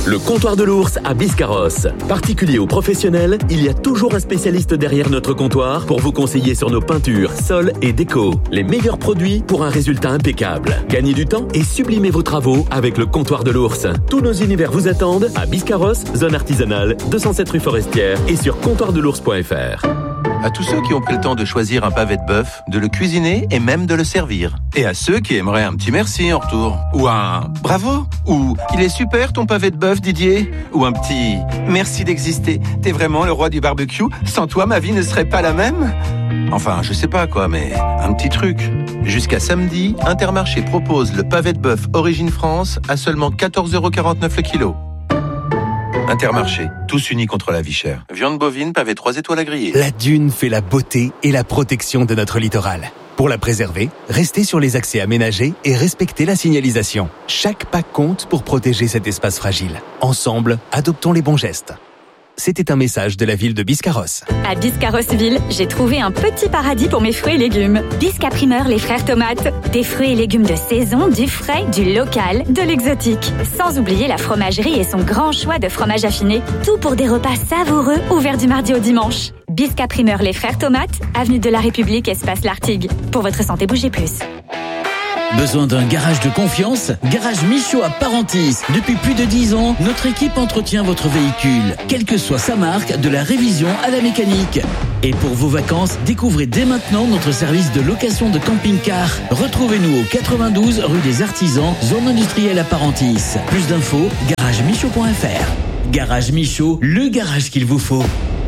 Le comptoir de l'ours à Biscarrosse. Particulier ou professionnel, il y a toujours un spécialiste derrière notre comptoir pour vous conseiller sur nos peintures, sols et déco. Les meilleurs produits pour un résultat impeccable. Gagnez du temps et sublimez vos travaux avec le comptoir de l'ours. Tous nos univers vous attendent à Biscarrosse, zone artisanale, 207 rue Forestière et sur comptoirdelours.fr. À tous ceux qui ont pris le temps de choisir un pavé de bœuf, de le cuisiner et même de le servir. Et à ceux qui aimeraient un petit merci en retour. Ou un bravo. Ou il est super ton pavé de bœuf, Didier. Ou un petit merci d'exister. T'es vraiment le roi du barbecue. Sans toi, ma vie ne serait pas la même. Enfin, je sais pas quoi, mais un petit truc. Jusqu'à samedi, Intermarché propose le pavé de bœuf Origine France à seulement 14,49€ le kilo. Intermarché, tous unis contre la vie chère. Viande bovine, pavé 3 étoiles à griller. La dune fait la beauté et la protection de notre littoral. Pour la préserver, restez sur les accès aménagés et respectez la signalisation. Chaque pas compte pour protéger cet espace fragile. Ensemble, adoptons les bons gestes. C'était un message de la ville de Biscarrosse. À Biscarrosseville, j'ai trouvé un petit paradis pour mes fruits et légumes. Bisca Primeur, les frères tomates. Des fruits et légumes de saison, du frais, du local, de l'exotique. Sans oublier la fromagerie et son grand choix de fromages affinés. Tout pour des repas savoureux, ouverts du mardi au dimanche. Bisca Primeur, les frères tomates, avenue de la République, espace Lartigue. Pour votre santé, bougez plus. Besoin d'un garage de confiance? Garage Michaud à Parentis. Depuis plus de 10 ans, notre équipe entretient votre véhicule, quelle que soit sa marque, de la révision à la mécanique. Et pour vos vacances, découvrez dès maintenant notre service de location de camping-car. Retrouvez-nous au 92 rue des Artisans, zone industrielle à Parentis. Plus d'infos, garagemichaud.fr. Garage Michaud, le garage qu'il vous faut.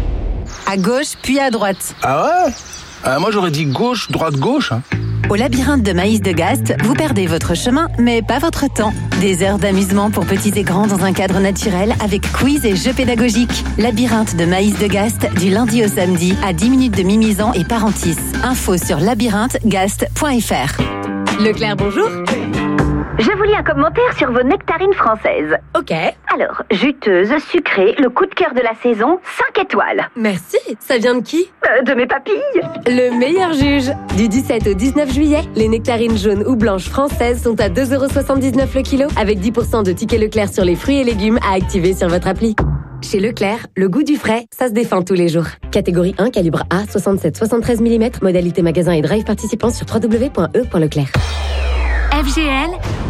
À gauche, puis à droite. Ah ouais? Moi j'aurais dit gauche, droite, gauche. Au labyrinthe de Maïs de Gast, vous perdez votre chemin, mais pas votre temps. Des heures d'amusement pour petits et grands dans un cadre naturel avec quiz et jeux pédagogiques. Labyrinthe de Maïs de Gast, du lundi au samedi, à 10 minutes de Mimizan et Parentis. Info sur labyrinthegast.fr. Leclerc, bonjour. Je vous lis un commentaire sur vos nectarines françaises. Ok. Alors, juteuse, sucrée, le coup de cœur de la saison, 5 étoiles. Merci. Ça vient de qui? De mes papilles. Le meilleur juge. Du 17 au 19 juillet, les nectarines jaunes ou blanches françaises sont à 2,79€ le kilo, avec 10% de tickets Leclerc sur les fruits et légumes à activer sur votre appli. Chez Leclerc, le goût du frais, ça se défend tous les jours. Catégorie 1, calibre A, 67-73 mm, modalité magasin et drive participant sur www.e.leclerc. FGL,